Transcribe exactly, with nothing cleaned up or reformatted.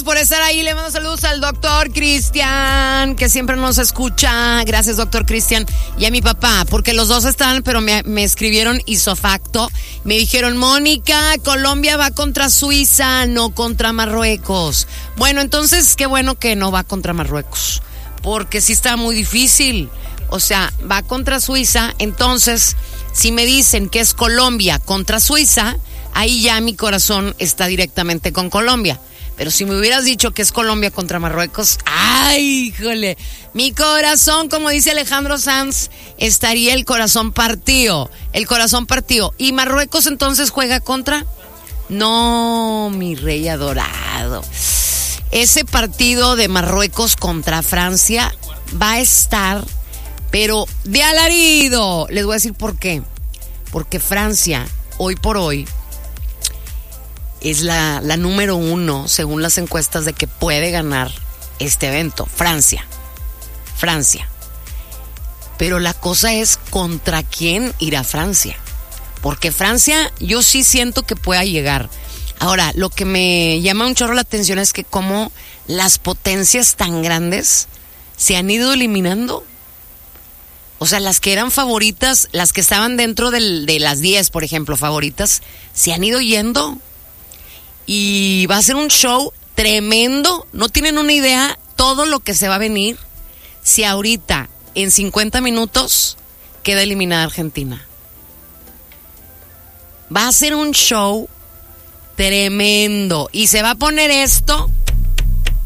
por estar ahí. Le mando saludos al doctor Cristian, que siempre nos escucha. Gracias, doctor Cristian. Y a mi papá, porque los dos están, pero me, me escribieron isofacto. Me dijeron, Mónica, Colombia va contra Suiza, no contra Marruecos. Bueno, entonces, qué bueno que no va contra Marruecos, porque sí está muy difícil. O sea, va contra Suiza. Entonces, si me dicen que es Colombia contra Suiza, ahí ya mi corazón está directamente con Colombia. Pero si me hubieras dicho que es Colombia contra Marruecos, ¡ay, híjole! Mi corazón, como dice Alejandro Sanz, estaría el corazón partido. El corazón partido. ¿Y Marruecos entonces juega contra? No, mi rey adorado. Ese partido de Marruecos contra Francia va a estar, pero de alarido. Les voy a decir por qué. Porque Francia, hoy por hoy, es la, la número uno, según las encuestas, de que puede ganar este evento. Francia. Francia. Pero la cosa es contra quién irá Francia. Porque Francia, yo sí siento que pueda llegar. Ahora, lo que me llama un chorro la atención es que como las potencias tan grandes se han ido eliminando. O sea, las que eran favoritas, las que estaban dentro del, de las diez, por ejemplo, favoritas, se han ido yendo. Y va a ser un show tremendo. No tienen una idea todo lo que se va a venir si ahorita, en cincuenta minutos, queda eliminada Argentina. Va a ser un show tremendo. Y se va a poner esto